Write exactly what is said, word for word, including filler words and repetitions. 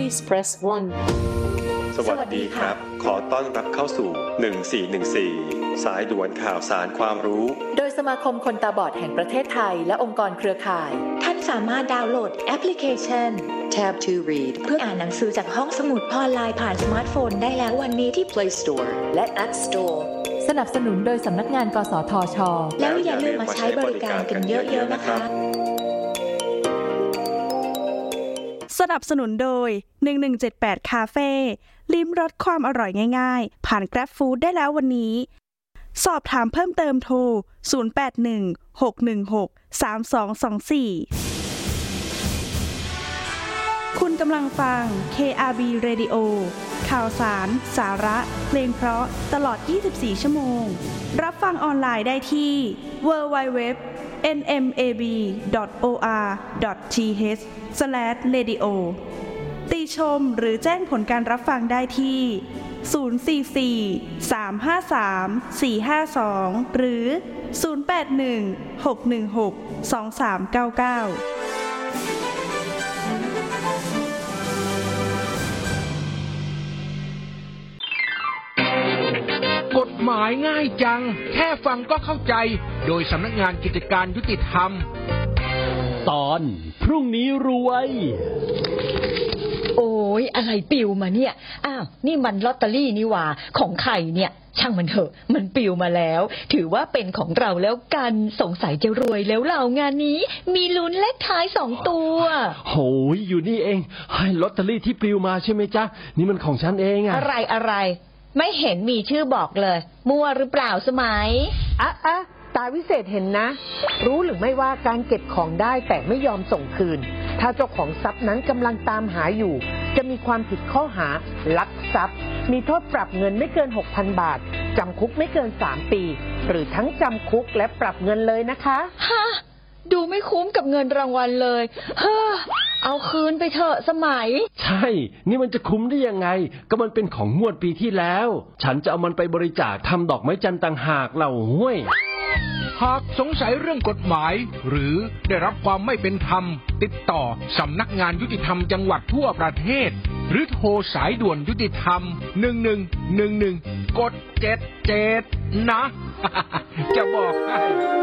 please press one สวัสดีครับขอต้อนรับเข้าสู่หนึ่งสี่หนึ่งสี่สายด่วนข่าวสารความรู้โดยสมาคมคนตาบอดแห่งประเทศไทยและองค์กรเครือข่ายท่านสามารถดาวน์โหลดแอปพลิเคชัน Tab to Read เพื่ออ่านหนังสือจากห้องสมุดออนไลน์ผ่านสมาร์ทโฟนได้แล้ววันนี้ที่ Play Store และ App Store สนับสนุนโดยสำนักงานกสทช. แล้วอย่าลืมมาใช้บริการกันเยอะๆนะคะสนับสนุนโดยหนึ่งหนึ่งเจ็ดแปดคาเฟ่ลิ้มรสความอร่อยง่ายๆผ่าน Grab Food ได้แล้ววันนี้สอบถามเพิ่มเติมโทรศูนย์ แปด หนึ่ง หก หนึ่ง หก สาม สอง สอง สี่คุณกำลังฟัง เค อาร์ บี Radio ข่าวสารสาระเพลงเพราะตลอดยี่สิบสี่ชั่วโมงรับฟังออนไลน์ได้ที่ ดับเบิลยู ดับเบิลยู ดับเบิลยู ดอท เอ็น เอ็ม เอ บี ดอท โอ อาร์ ดอท ที เอช สแลช เรดิโอ ติชมหรือแจ้งผลการรับฟังได้ที่ ศูนย์ สี่ สี่ สาม ห้า สาม สี่ ห้า สอง หรือ ศูนย์ แปด หนึ่ง หก หนึ่ง หก สอง สาม เก้า เก้ากฎหมายง่ายจังแค่ฟังก็เข้าใจโดยสำนักงานกิจการยุติธรรมตอนพรุ่งนี้รวยโอ้ยอะไรปิวมาเนี่ยอ้าวนี่มันลอตเตอรี่นี่หว่าของใครเนี่ยช่างมันเถอะมันปิวมาแล้วถือว่าเป็นของเราแล้วกันสงสัยจะรวยแล้วเรางานนี้มีลุ้นเลขท้ายสองตัวโหยอยู่นี่เองให้ลอตเตอรี่ที่ปิวมาใช่ไหมจ๊ะนี่มันของฉันเองอะอะไรอะไรไม่เห็นมีชื่อบอกเลยมั่วหรือเปล่าสมัยอ่ะอ่ะตาวิเศษเห็นนะรู้หรือไม่ว่าการเก็บของได้แต่ไม่ยอมส่งคืนถ้าเจ้าของทรัพย์นั้นกำลังตามหาอยู่จะมีความผิดข้อหาลักทรัพย์มีโทษปรับเงินไม่เกิน หกพัน บาทจำคุกไม่เกินสามปีหรือทั้งจำคุกและปรับเงินเลยนะคะฮะดูไม่คุ้มกับเงินรางวัลเลยเฮ้อเอาคืนไปเถอะสมัยใช่นี่มันจะคุ้มได้ยังไงก็มันเป็นของงวดปีที่แล้วฉันจะเอามันไปบริจาคทำดอกไม้จันทร์ต่างหากเล่าห้วยหากสงสัยเรื่องกฎหมายหรือได้รับความไม่เป็นธรรมติดต่อสำนักงานยุติธรรมจังหวัดทั่วประเทศหรือโทรสายด่วนยุติธรรมหนึ่งหนึ่งหนึ่งหนึ่งกดเจ็ดเจ็ดนะจะบอกให้